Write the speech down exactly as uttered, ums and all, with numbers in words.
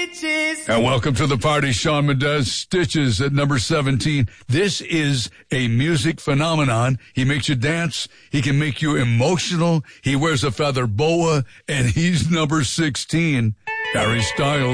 Stitches. And welcome to the party, Shawn Mendes, Stitches at number seventeen. This is a music phenomenon. He makes you dance. He can make you emotional. He wears a feather boa, and he's number sixteen. Harry Styles.